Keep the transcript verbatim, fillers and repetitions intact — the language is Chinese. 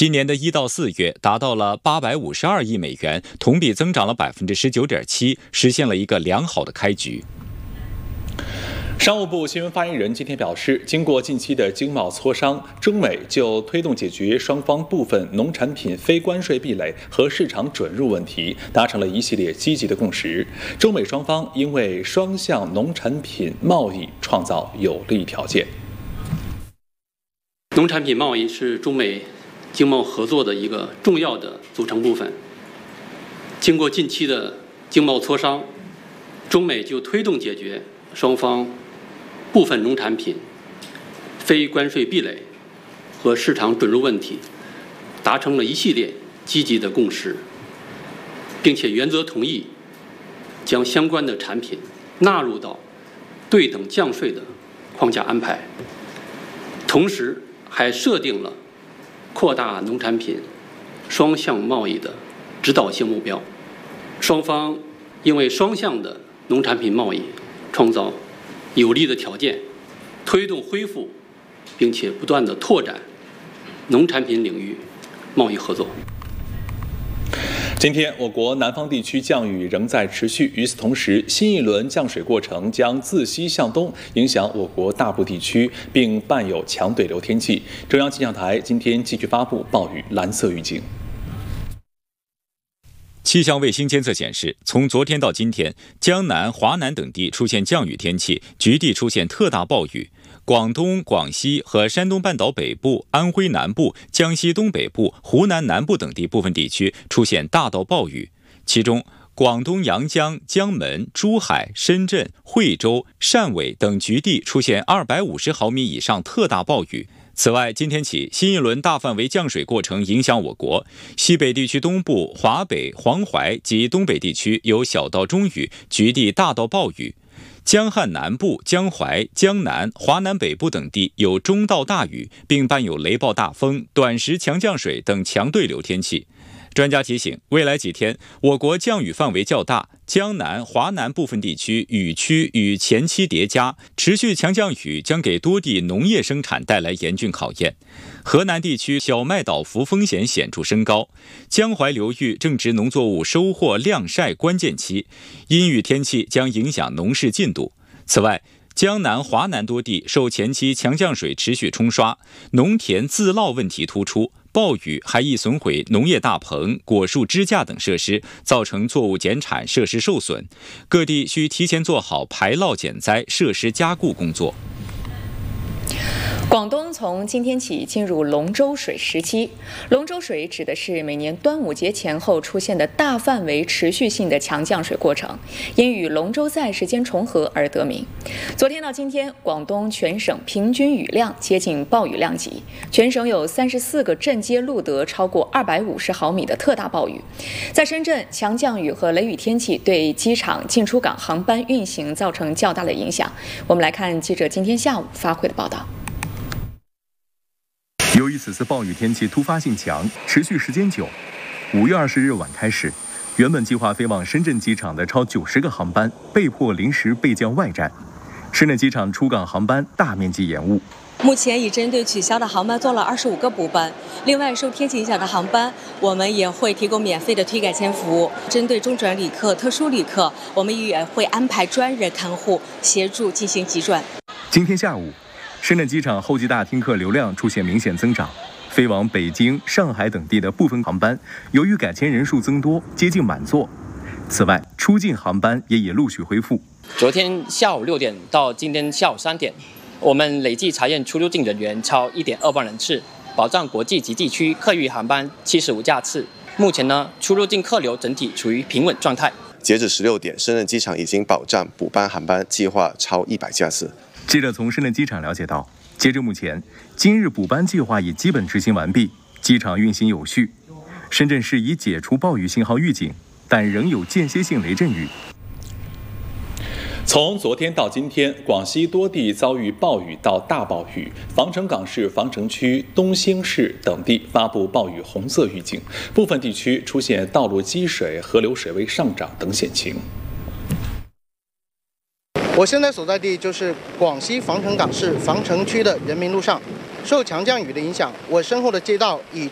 今年的一到四月达到了八百五十二亿美元，同比增长了百分之十九点七，实现了一个良好的开局。 商务部新闻发言人今天表示，经过近期的经贸磋商，中美就推动解决双方部分农产品非关税壁垒和市场准入问题，达成了一系列积极的共识。中美双方应为双向农产品贸易创造有利条件。 农产品贸易是中美经贸合作的一个重要的组成部分。经过近期的经贸磋商，中美就推动解决双方部分农产品非关税壁垒和市场准入问题，达成了一系列积极的共识，并且原则同意将相关的产品纳入到对等降税的框架安排，同时还设定了扩大农产品双向贸易的指导性目标。双方应为双向的农产品贸易创造有利的条件，推动恢复并且不断地拓展农产品领域贸易合作。 今天，我国南方地区降雨仍在持续，与此同时，新一轮降水过程将自西向东影响我国大部地区，并伴有强对流天气。中央气象台今天继续发布暴雨蓝色预警。 气象卫星监测显示，从昨天到今天，江南、华南等地出现降雨天气，局地出现特大暴雨。广东、广西和山东半岛北部、安徽南部、江西东北部、湖南南部等地部分地区出现大到暴雨，其中广东阳江、江门、珠海、深圳、惠州、汕尾等局地出现二百五十毫米以上特大暴雨。此外，今天起，新一轮大范围降水过程影响我国西北地区东部、华北、黄淮及东北地区有小到中雨，局地大到暴雨；江汉南部、江淮、江南、华南北部等地有中到大雨，并伴有雷暴大风、短时强降水等强对流天气。专家提醒，未来几天我国降雨范围较大，江南、华南部分地区雨区与前期叠加，持续强降雨将给多地农业生产带来严峻考验。河南地区小麦倒伏风险显著升高，江淮流域正值农作物收获晾晒关键期，阴雨天气将影响农事进度。此外，江南、华南多地受前期强降水持续冲刷，农田自涝问题突出，暴雨还易损毁农业大棚、果树支架等设施，造成作物减产、设施受损。各地需提前做好排涝减灾、设施加固工作。 广东从今天起进入龙舟水时期。龙舟水指的是每年端午节前后出现的大范围持续性的强降水过程，因与龙舟赛时间重合而得名。昨天到今天，广东全省平均雨量接近暴雨量级，全省有三十四个镇街录得超过二百五十毫米的特大暴雨。在深圳，强降雨和雷雨天气对机场进出港航班运行造成较大的影响。我们来看记者今天下午发回的报道。 由于此次暴雨天气突发性强，持续时间久，五月二十日晚开始，原本计划飞往深圳机场的超九十个航班被迫临时备降外站，深圳机场出港航班大面积延误。 目前已针对取消的航班做了二十五个补班，另外受天气影响的航班，我们也会提供免费的推改签服务。针对中转旅客、特殊旅客，我们也会安排专人看护，协助进行急转。 今天下午，深圳机场候机大厅客流量出现明显增长，飞往北京、上海等地的部分航班，由于改签人数增多，接近满座。此外，出境航班也已陆续恢复。 昨天下午六点到今天下午三点，我们累计查验出入境人员超一点二万人次，保障国际及地区客运航班七十五架次。目前呢，出入境客流整体处于平稳状态。 截止十六点，深圳机场已经保障补班航班计划超一百架次。 记者从深圳机场了解到，截至目前，今日补班计划已基本执行完毕，机场运行有序。深圳市已解除暴雨信号预警，但仍有间歇性雷阵雨。 从昨天到今天，广西多地遭遇暴雨到大暴雨，防城港市、防城区、东兴市等地发布暴雨红色预警，部分地区出现道路积水、河流水位上涨等险情。 我现在所在地就是广西防城港市防城区的人民路上，受强降雨的影响，我身后的街道已